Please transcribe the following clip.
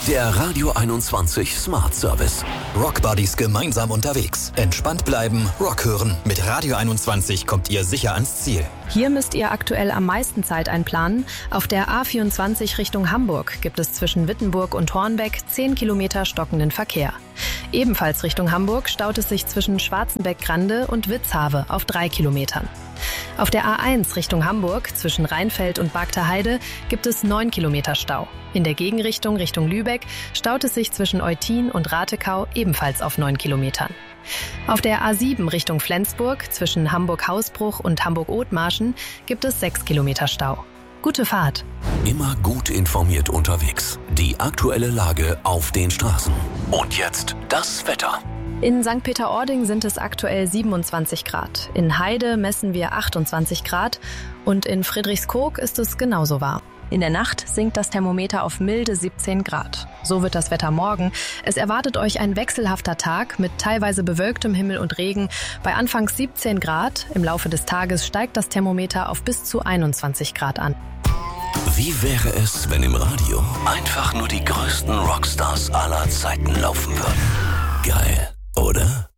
Der Radio 21 Smart Service. Rockbuddies gemeinsam unterwegs. Entspannt bleiben, Rock hören. Mit Radio 21 kommt ihr sicher ans Ziel. Hier müsst ihr aktuell am meisten Zeit einplanen. Auf der A24 Richtung Hamburg gibt es zwischen Wittenburg und Hornbeck 10 Kilometer stockenden Verkehr. Ebenfalls Richtung Hamburg staut es sich zwischen Schwarzenbeck-Grande und Witzhave auf 3 Kilometern. Auf der A1 Richtung Hamburg zwischen Rheinfeld und Bagter-Heide gibt es 9 Kilometer Stau. In der Gegenrichtung Richtung Lübeck staut es sich zwischen Eutin und Ratekau ebenfalls auf 9 Kilometern. Auf der A7 Richtung Flensburg zwischen Hamburg-Hausbruch und Hamburg-Othmarschen gibt es 6 Kilometer Stau. Gute Fahrt! Immer gut informiert unterwegs. Die aktuelle Lage auf den Straßen. Und jetzt das Wetter. In St. Peter-Ording sind es aktuell 27 Grad. In Heide messen wir 28 Grad und in Friedrichskoog ist es genauso warm. In der Nacht sinkt das Thermometer auf milde 17 Grad. So wird das Wetter morgen. Es erwartet euch ein wechselhafter Tag mit teilweise bewölktem Himmel und Regen. Bei anfangs 17 Grad. Im Laufe des Tages steigt das Thermometer auf bis zu 21 Grad an. Wie wäre es, wenn im Radio einfach nur die größten Rockstars aller Zeiten laufen würden? Geil.